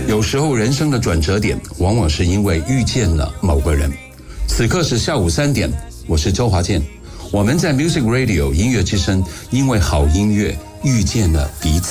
有时候人生的转折点，往往是因为遇见了某个人。此刻是下午3点，我是周华健，我们在 Music Radio 音乐之声，因为好音乐遇见了彼此。